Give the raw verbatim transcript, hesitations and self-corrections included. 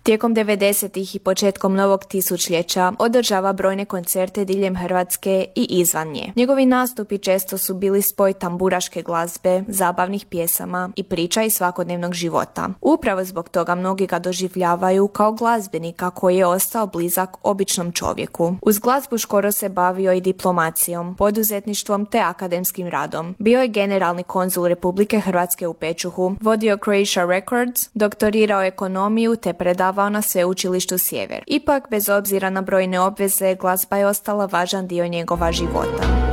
Tijekom devedesetih i početkom novog tisućljeća održava brojne koncerte diljem Hrvatske i izvan nje. Njegovi nastupi često su bili spoj tamburaške glazbe, zabavnih pjesama i priča iz svakodnevnog života. Upravo zbog toga mnogi ga doživljavaju kao glazbenika koji je ostao blizak običnom čovjeku. Uz glazbu Škoro se bavio i diplomacijom, poduzetništvom te akademskim radom. Bio je generalni konzul Republike Hrvatske u Pečuhu, vodio Croatia Records, doktorirao ekonomiju te predavao na sveučilištu Sjever. Ipak, bez obzira na brojne obveze, glazba je ostala važan dio njegova života.